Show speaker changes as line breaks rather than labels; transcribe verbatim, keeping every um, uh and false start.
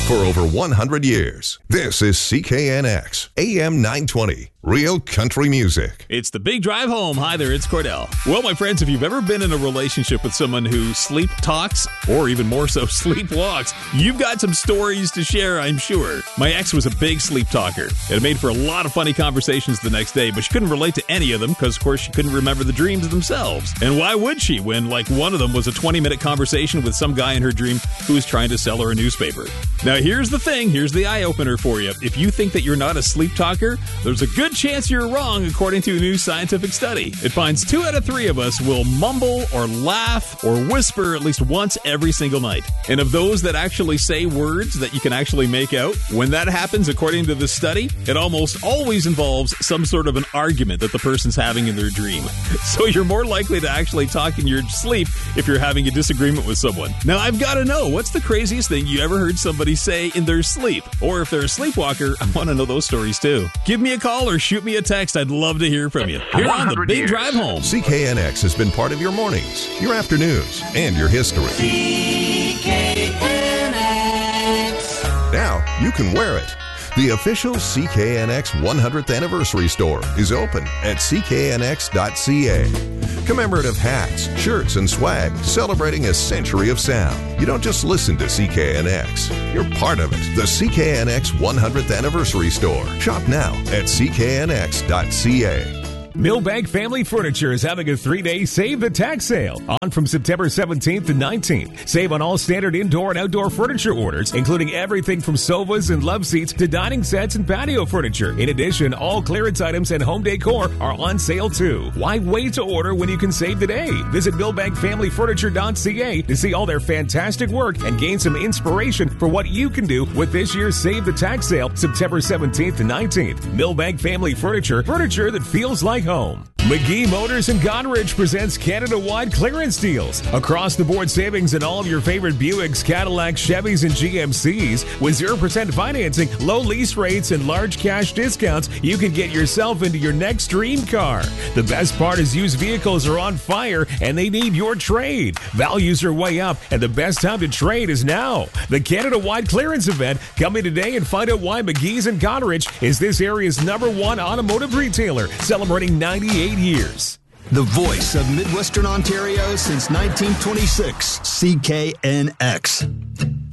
for over one hundred years. This is C K N X, A M nine twenty, Real Country Music.
It's the Big Drive Home. Hi there, it's Cordell. Well, my friends, if you've ever been in a relationship with someone who sleep talks, or even more so, sleep walks, you've got some stories to share, I'm sure. My ex was a big sleep talker. It made for a lot of funny conversations the next day, but she couldn't relate to any of them because, of course, she couldn't remember the dreams themselves. And why would she when, like, one of them was a twenty-minute conversation with some guy in her dream who was trying to sell her a newspaper? Now, here's the thing. Here's the eye-opener for you. If you think that you're not a sleep talker, there's a good chance you're wrong, according to a new scientific study. It finds two out of three of us will mumble or laugh or whisper at least once every single night. And of those that actually say words that you can actually make out, when that happens, according to this study, it almost always involves some sort of an argument that the person's having in their dream. So you're more likely to actually talk in your sleep if you're having a disagreement with someone. Now, I've got to know, what's the craziest thing you ever heard somebody say in their sleep? Or if they're a sleepwalker, I want to know those stories too. Give me a call or shoot me a text. I'd love to hear from you. Here on the Big
years.
Drive Home.
C K N X has been part of your mornings, your afternoons, and your history.
C K N X.
Now you can wear it. The official C K N X one hundredth Anniversary Store is open at C K N X dot C A. Commemorative hats, shirts, and swag celebrating a century of sound. You don't just listen to C K N X. You're part of it. The C K N X one hundredth Anniversary Store. Shop now at C K N X dot C A.
Millbank Family Furniture is having a three-day Save the Tax sale on from September seventeenth to nineteenth. Save on all standard indoor and outdoor furniture orders, including everything from sofas and love seats to dining sets and patio furniture. In addition, all clearance items and home decor are on sale too. Why wait to order when you can save today? Visit millbank family furniture dot C A to see all their fantastic work and gain some inspiration for what you can do with this year's Save the Tax sale, September seventeenth to nineteenth. Millbank Family Furniture, furniture that feels like home. McGee Motors in Goderich presents Canada-wide clearance deals. Across-the-board savings in all of your favorite Buicks, Cadillacs, Chevys, and G M Cs. With zero percent financing, low lease rates, and large cash discounts, you can get yourself into your next dream car. The best part is used vehicles are on fire, and they need your trade. Values are way up, and the best time to trade is now. The Canada-wide clearance event, coming today, and find out why McGee's in Goderich is this area's number one automotive retailer, celebrating ninety-eight years.
The voice of Midwestern Ontario since nineteen twenty-six, C K N X.